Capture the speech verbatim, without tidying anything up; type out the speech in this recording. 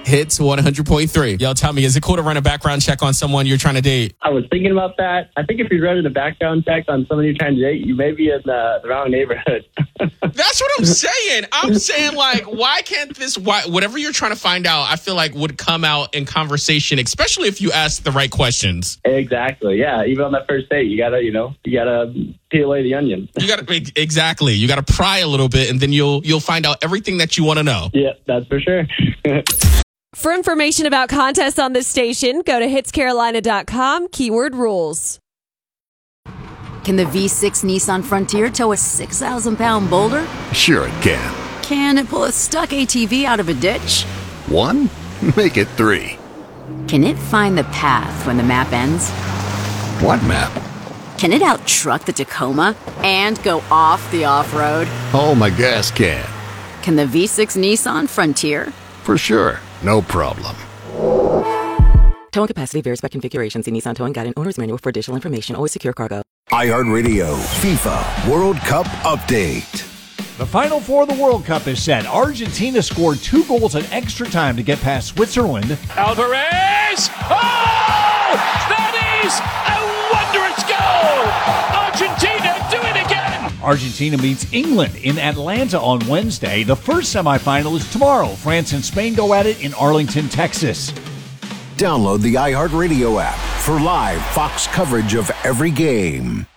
Hits one hundred point three. Yo, tell me, is it cool to run a background check on someone you're trying to date? I was thinking about that. I think if you're running a background check on someone you're trying to date, you may be in the, the wrong neighborhood. That's what I'm saying. I'm saying, like, why can't this, why, whatever you're trying to find out, I feel like would come out in conversation, especially if you ask the right questions. Exactly. Yeah. Even on that first date, you gotta, you know, you gotta peel away the onion. You gotta, exactly. You gotta pry a little bit, and then you'll you'll find out everything that you want to know. Yeah, that's for sure. For information about contests on this station, go to hits carolina dot com, keyword rules. Can the V six Nissan Frontier tow a six thousand pound boulder? Sure it can. Can it pull a stuck A T V out of a ditch? One? Make it three. Can it find the path when the map ends? What map? Can it out-truck the Tacoma and go off the off-road? Oh, my gas can. Can the V six Nissan Frontier? For sure. No problem. Towing capacity varies by configuration. See Nissan Towing Guide and Owner's Manual for additional information. Always secure cargo. iHeartRadio FIFA World Cup Update. The Final Four of the World Cup is set. Argentina scored two goals in extra time to get past Switzerland. Alvarez! Oh! That is a wondrous goal! Argentina do it again! Argentina meets England in Atlanta on Wednesday. The first semifinal is tomorrow. France and Spain go at it in Arlington, Texas. Download the iHeartRadio app for live Fox coverage of every game.